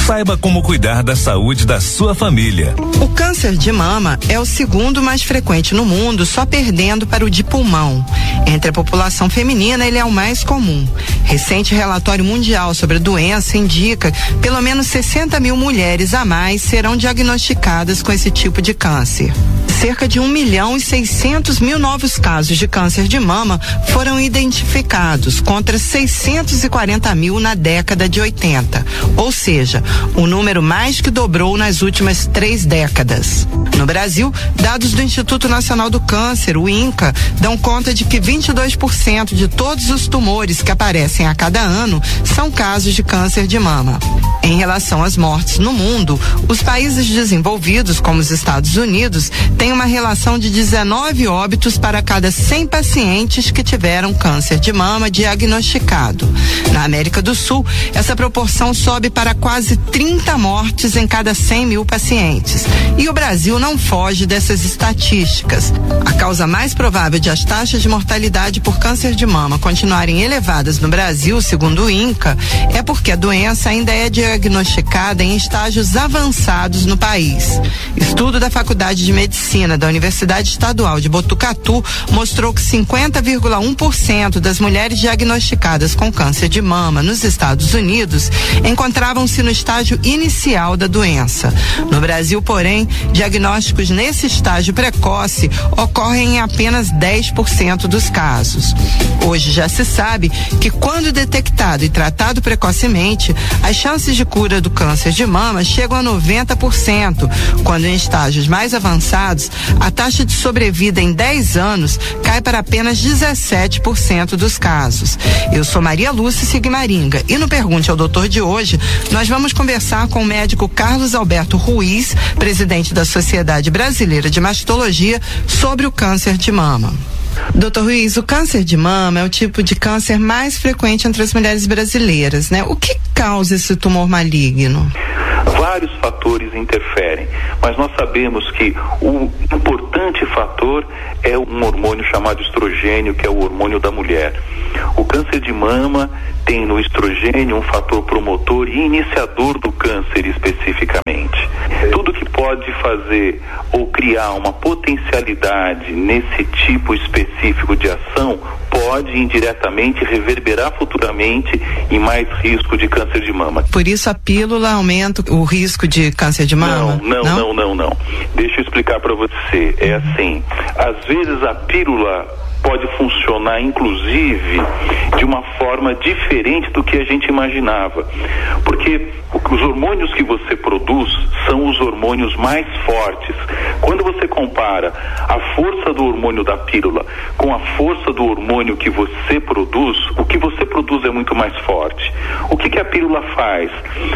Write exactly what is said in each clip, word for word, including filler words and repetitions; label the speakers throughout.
Speaker 1: Saiba como cuidar da saúde da sua família.
Speaker 2: O câncer de mama é o segundo mais frequente no mundo, só perdendo para o de pulmão. Entre a população feminina, ele é o mais comum. Recente relatório mundial sobre a doença indica que pelo menos sessenta mil mulheres a mais serão diagnosticadas com esse tipo de câncer. Cerca de um milhão e seiscentos mil novos casos de câncer de mama foram identificados, contra seiscentos e quarenta mil na década de oitenta. Ou seja, o número mais que dobrou nas últimas três décadas. No Brasil, dados do Instituto Nacional do Câncer, o INCA, dão conta de que vinte e dois por cento de todos os tumores que aparecem a cada ano são casos de câncer de mama. Em relação às mortes no mundo, os países desenvolvidos, como os Estados Unidos, têm uma relação de dezenove óbitos para cada cem pacientes que tiveram câncer de mama diagnosticado. Na América do Sul, essa proporção sobe para quase trinta mortes em cada cem mil pacientes. E o Brasil não foge dessas estatísticas. A causa mais provável de as taxas de mortalidade por câncer de mama continuarem elevadas no Brasil, segundo o INCA, é porque a doença ainda é diagnosticada em estágios avançados no país. Estudo da Faculdade de Medicina da Universidade Estadual de Botucatu mostrou que cinquenta vírgula um por cento das mulheres diagnosticadas com câncer de mama nos Estados Unidos encontravam-se no estágio inicial da doença. No Brasil, porém, diagnósticos nesse estágio precoce ocorrem em apenas dez por cento dos casos. Hoje já se sabe que, quando detectado e tratado precocemente, as chances de cura do câncer de mama chegam a noventa por cento, quando em estágios mais avançados, a taxa de sobrevida em dez anos cai para apenas dezessete por cento dos casos. Eu sou Maria Lúcia Sigmaringa e no Pergunte ao Doutor de hoje, nós vamos conversar com o médico Carlos Alberto Ruiz, presidente da Sociedade Brasileira de Mastologia, sobre o câncer de mama. Doutor Ruiz, o câncer de mama é o tipo de câncer mais frequente entre as mulheres brasileiras, né? O que causa esse tumor maligno?
Speaker 3: Vários fatores interferem, mas nós sabemos que o importante fator é um hormônio chamado estrogênio, que é o hormônio da mulher. O câncer de mama tem no estrogênio um fator promotor e iniciador do câncer especificamente. Tudo que pode fazer ou criar uma potencialidade nesse tipo específico de ação pode indiretamente reverberar futuramente em mais risco de câncer de mama.
Speaker 2: Por isso a pílula aumenta o risco de câncer de mama?
Speaker 3: Não, não, não, não, não, não. Deixa eu explicar para você. É assim, às vezes a pílula pode funcionar, inclusive, de uma forma diferente do que a gente imaginava. Porque os hormônios que você produz são os hormônios mais fortes. Quando você compara a força do hormônio da pílula com a força do hormônio que você produz, o que você produz é muito mais forte. O que que a pílula faz?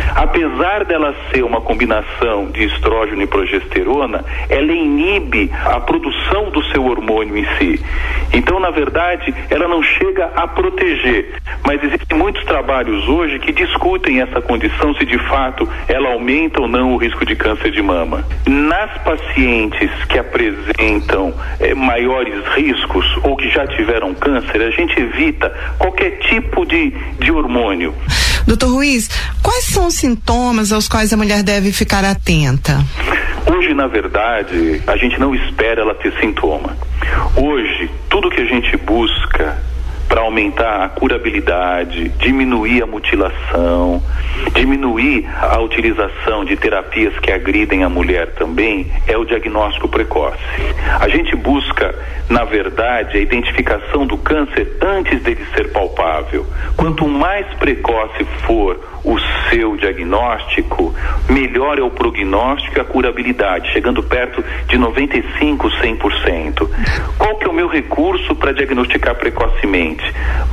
Speaker 3: Apesar dela ser uma combinação de estrógeno e progesterona, ela inibe a produção do seu hormônio em si. Então, na verdade, ela não chega a proteger, mas existem muitos trabalhos hoje que discutem essa condição, se de fato ela aumenta ou não o risco de câncer de mama. Nas pacientes que apresentam eh, maiores riscos ou que já tiveram câncer, a gente evita qualquer tipo de, de hormônio.
Speaker 2: Doutor Ruiz, quais são os sintomas aos quais a mulher deve ficar atenta?
Speaker 3: Hoje, na verdade, a gente não espera ela ter sintoma. Hoje, tudo que a gente busca para aumentar a curabilidade, diminuir a mutilação, diminuir a utilização de terapias que agridem a mulher também, é o diagnóstico precoce. A gente busca, na verdade, a identificação do câncer antes dele ser palpável. Quanto mais precoce for o seu diagnóstico, melhor é o prognóstico e a curabilidade, chegando perto de noventa e cinco por cento, cem por cento. Qual que é o meu recurso para diagnosticar precocemente?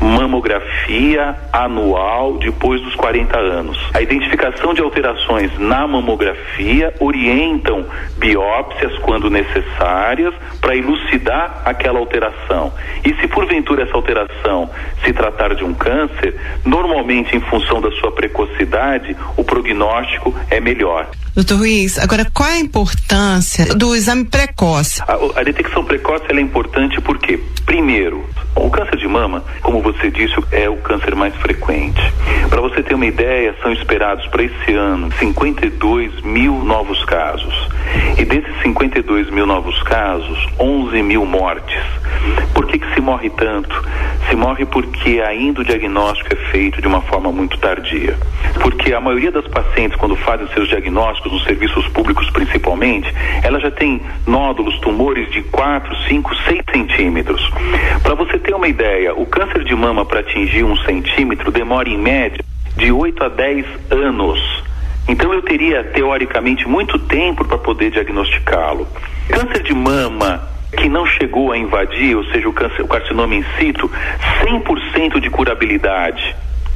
Speaker 3: Mamografia anual depois dos quarenta anos. A identificação de alterações na mamografia orientam biópsias quando necessárias para elucidar aquela alteração. E se porventura essa alteração se tratar de um câncer, normalmente em função da sua precocidade, o prognóstico é melhor.
Speaker 2: Doutor Ruiz, agora qual a importância do exame precoce?
Speaker 3: A, a detecção precoce ela é importante porque, primeiro, Bom, o câncer de mama, como você disse, é o câncer mais frequente. Para você ter uma ideia, são esperados para esse ano cinquenta e dois mil novos casos. E desses cinquenta e dois mil novos casos, onze mil mortes. Por que que se morre tanto? Se morre porque ainda o diagnóstico é feito de uma forma muito tardia. Porque a maioria das pacientes, quando fazem seus diagnósticos, nos serviços públicos principalmente, ela já tem nódulos, tumores de quatro, cinco, seis centímetros. Para você ter uma ideia, o câncer de mama para atingir um centímetro demora em média de oito a dez anos. Então eu teria, teoricamente, muito tempo para poder diagnosticá-lo. Câncer de mama que não chegou a invadir, ou seja, o, câncer, o carcinoma in situ, cem por cento de curabilidade.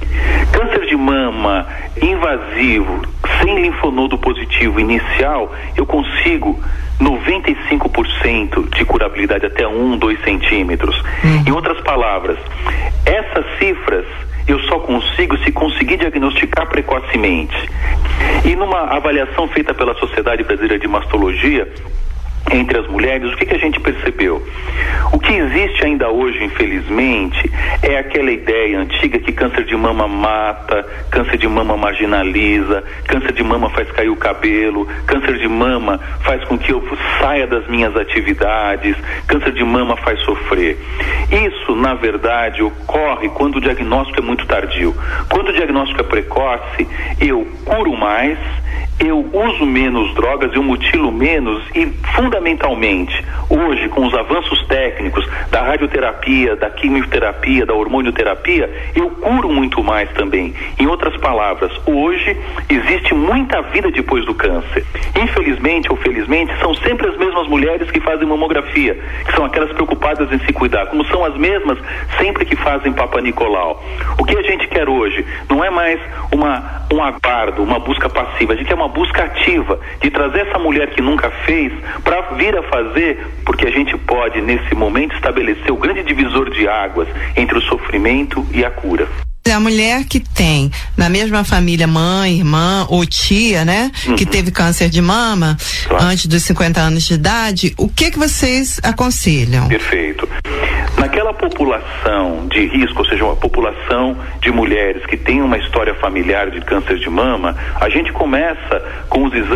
Speaker 3: Câncer de mama invasivo, sem linfonodo positivo inicial, eu consigo noventa e cinco por cento de curabilidade até um, dois centímetros. Hum. Em outras palavras, essas cifras eu só consigo se conseguir diagnosticar precocemente. E numa avaliação feita pela Sociedade Brasileira de Mastologia, entre as mulheres, o que, que a gente percebeu? O que existe ainda hoje, infelizmente, é aquela ideia antiga que câncer de mama mata, câncer de mama marginaliza, câncer de mama faz cair o cabelo, câncer de mama faz com que eu saia das minhas atividades, câncer de mama faz sofrer. Isso, na verdade, ocorre quando o diagnóstico é muito tardio. Quando o diagnóstico é precoce, eu curo mais, eu uso menos drogas, eu mutilo menos e, fundamentalmente, hoje, com os avanços técnicos da radioterapia, da quimioterapia, da hormonioterapia, eu curo muito mais também. Em outras palavras, hoje existe muita vida depois do câncer. Infelizmente ou felizmente, são sempre as mesmas mulheres que fazem mamografia, que são aquelas preocupadas em se cuidar, como são as mesmas sempre que fazem Papa Nicolau. O que a gente quer hoje não é mais uma, um aguardo, uma busca passiva, a gente quer uma busca ativa de trazer essa mulher que nunca fez para vir a fazer, porque a gente pode nesse momento estabelecer o grande divisor de águas entre o sofrimento e a cura.
Speaker 2: A mulher que tem na mesma família mãe, irmã ou tia, né, uhum, que teve câncer de mama, claro, antes dos cinquenta anos de idade, o que que vocês aconselham?
Speaker 3: Perfeito. Naquela população de risco, ou seja, uma população de mulheres que tem uma história familiar de câncer de mama, a gente começa com os exames